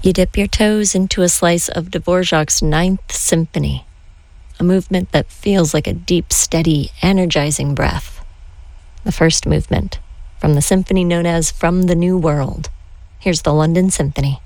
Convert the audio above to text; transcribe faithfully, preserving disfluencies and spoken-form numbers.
You dip your toes into a slice of Dvorak's Ninth Symphony, a movement that feels like a deep, steady, energizing breath. The first movement from the symphony known as From the New World. Here's the London Symphony.